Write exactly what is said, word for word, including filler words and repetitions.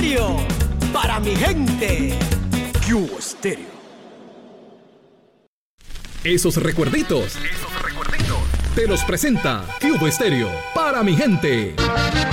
Estéreo, para mi gente. Cubo Estéreo. Esos recuerditos, esos recuerditos, te los presenta Cubo Estéreo, para mi gente.